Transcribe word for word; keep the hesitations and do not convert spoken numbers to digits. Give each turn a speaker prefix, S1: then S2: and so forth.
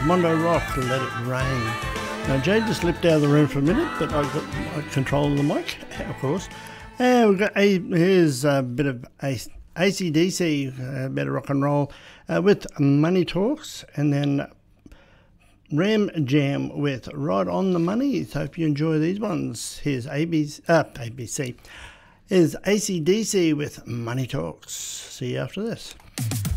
S1: Mondo Rock, Let It Rain. Now, Jade just slipped out of the room for a minute, but I've got I control of the mic, of course. And we've got a, here's a bit of A C D C, a bit of rock and roll, uh, with Money Talks, and then Ram Jam with Right on the Money. So hope you enjoy these ones. Here's A B C, uh, A B C. Here's A C D C with Money Talks. See you after this.